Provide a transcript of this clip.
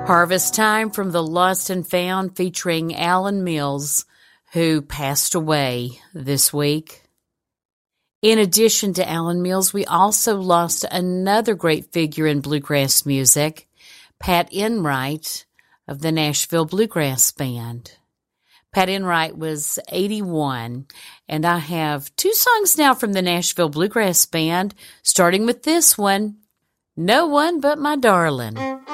Harvest Time from the Lost and Found featuring Alan Mills, who passed away this week. In addition to Alan Mills, we also lost another great figure in bluegrass music, Pat Enright of the Nashville Bluegrass Band. Pat Enright was 81, and I have two songs now from the Nashville Bluegrass Band, starting with this one, No One But My Darling.